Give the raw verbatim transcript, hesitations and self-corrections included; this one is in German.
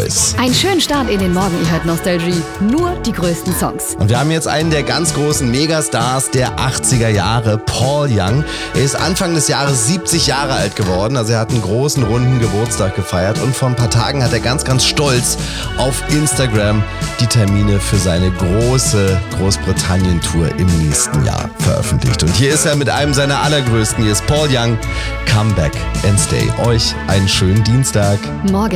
Boys. Einen schönen Start in den Morgen, ihr hört Nostalgie. Nur die größten Songs. Und wir haben jetzt einen der ganz großen Megastars der achtziger Jahre, Paul Young. Er ist Anfang des Jahres siebzig Jahre alt geworden, also er hat einen großen, runden Geburtstag gefeiert. Und vor ein paar Tagen hat er ganz, ganz stolz auf Instagram die Termine für seine große Großbritannien-Tour im nächsten Jahr veröffentlicht. Und hier ist er mit einem seiner allergrößten. Hier ist Paul Young, Come Back and Stay. Euch einen schönen Dienstag. Morgen.